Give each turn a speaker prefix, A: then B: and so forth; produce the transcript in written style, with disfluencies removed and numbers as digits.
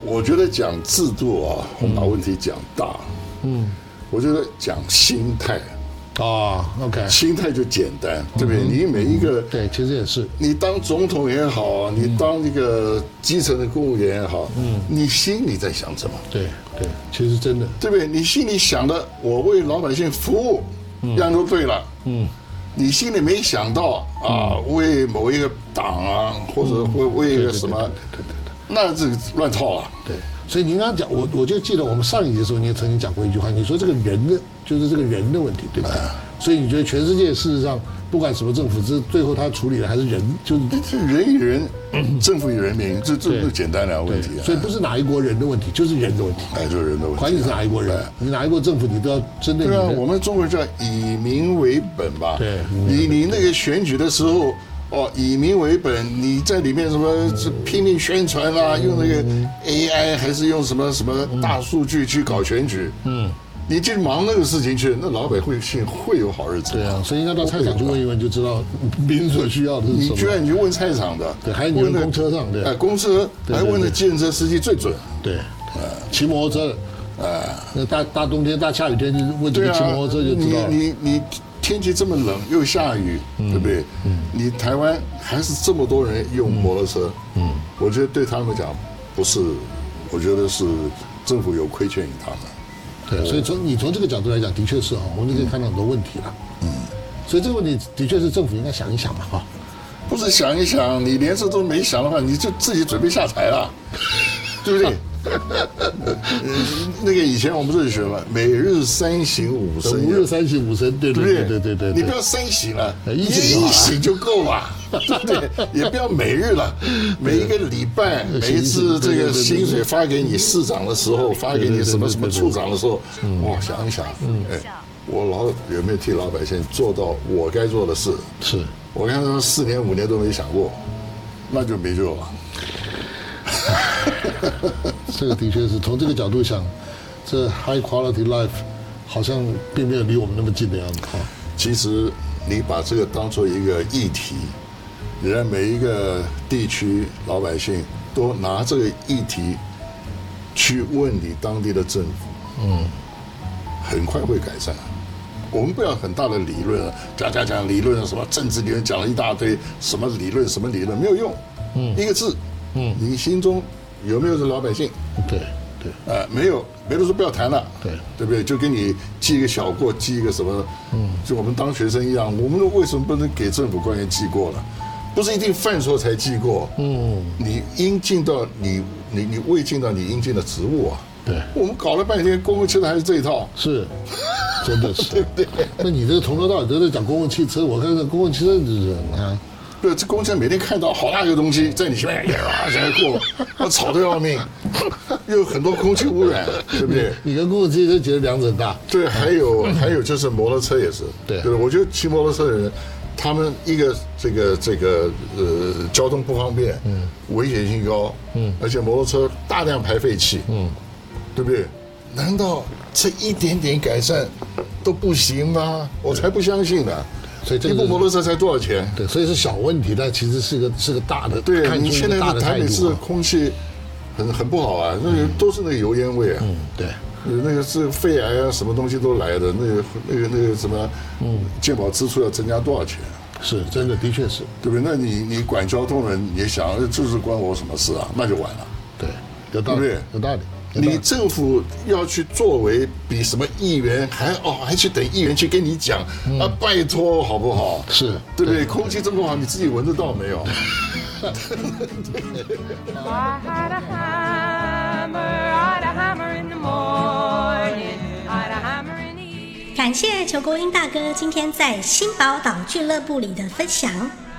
A: 我觉得讲制度啊，我们把问题讲大。我觉得讲心态。
B: OK，
A: 心态就简单，对不对？你每一个
B: 对，其实也是，
A: 你当总统也好，你当这个基层的公务员也好，你心里在想什么？
B: 对，其实真的，
A: 对不对？你心里想的，我为老百姓服务，样都对了。你心里没想到啊，为某一个党啊，或者为一个什么，
B: 对，
A: 那这乱套了。
B: 对，所以您刚刚讲，我就记得我们上一集的时候，你也曾经讲过一句话，你说这个人的就是这个人的问题，对吧？所以你觉得全世界事实上不管什么政府，最后他处理的还是人，就是
A: 人与人，政府与人民，这不简单的问题啊。
B: 所以不是哪一国人的问题，就是人的问题。
A: 就是人的问题。
B: 管你是哪一国人，你哪一国政府，你都要针对你的。
A: 对啊，我们中国人叫以民为本吧。
B: 对，
A: 你那个选举的时候。以民为本，你在里面什么拼命宣传啦，用那个 AI 还是用什么大数据去搞选举？你去忙那个事情去，那老百姓会有好日子。
B: 对啊，所以应该到菜场去问一问，就知道民所需要的是什么。
A: 你居然你就问菜场的，
B: 对，还有你问公车上，对，
A: 公车还问那计程车司机最准。
B: 对，骑摩托车，那大冬天大下雨天就问这个骑摩托车就知道了。
A: 你天气这么冷又下雨，对不对？你台湾还是这么多人用摩托车，我觉得对他们讲不是，我觉得是政府有亏欠于他们。
B: 对，所以你从这个角度来讲，的确是我们就可以看到很多问题了。所以这个问题的确是政府应该想一想嘛，
A: 不是想一想，你连这都没想的话，你就自己准备下台了，对不对？那个以前我们不是学嘛，每日3省吾身，5
B: 日3省吾身，对，
A: 你不要3省了，一省就够了，对不对？也不要每日了，每一个礼拜，每一次这个薪水发给你市长的时候，发给你什么处长的时候，想一想，我有没有替老百姓做到我该做的事？
B: 是
A: 我看他4年5年都没想过，那就没救了。
B: 这个的确是从这个角度想，这 high quality life 好像并没有离我们那么近的样子。
A: 其实你把这个当做一个议题，人家每一个地区老百姓都拿这个议题去问你当地的政府，很快会改善。我们不要很大的理论，讲理论，什么政治理论讲了一大堆，什么理论没有用，一个字，你心中有没有这老百姓？
B: 对，
A: 没有，别的说不要谈了，对不对？就给你记一个小过，记一个什么，就我们当学生一样，我们为什么不能给政府官员记过了？不是一定犯错才记过，你应尽到你未尽到你应尽的职务啊。
B: 对，
A: 我们搞了半天公共汽车还是这一套，
B: 是，真的是，
A: 对不对？
B: 那你这个从头到尾都在讲公共汽车，我看这公共汽车就是
A: 对，这公车每天看到好大一个东西在你前面想过，吵得要命，又有很多空气污染，对不对？
B: 你跟公共汽车觉得两者很大。
A: 对，还有就是摩托车也是，对，我觉得骑摩托车的人，他们一个这个交通不方便，危险性高，而且摩托车大量排废气，对不对？难道这一点点改善都不行吗？我才不相信呢。
B: 所以
A: 一部摩托车才多少钱？
B: 对，所以是小问题，但其实是个大的。
A: 对，你现在的台北市的空气很不好啊，那个都是那个油烟味啊。
B: 对，
A: 那个是肺癌啊，什么东西都来的。那个什么，健保支出要增加多少钱？
B: 是真的，的确是，
A: 对不对？那你管交通人，你想这是关我什么事啊？那就完了。
B: 对，有道理，有道理。
A: 你政府要去作为，比什么议员还去等议员去跟你讲啊，拜托好不好？
B: 是，
A: 对不对？空气这么好，你自己闻得到没有？
C: 感谢裘国英大哥今天在新宝岛俱乐部里的分享。